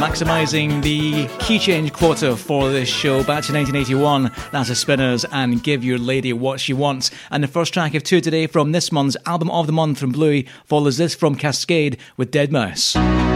maximising the key change quota for this show. Back to 1981, that's the Spinners and Give Your Lady What She Wants. And the first track of two today from this month's Album of the Month from Bluey follows this from Cascade with Dead Mouse.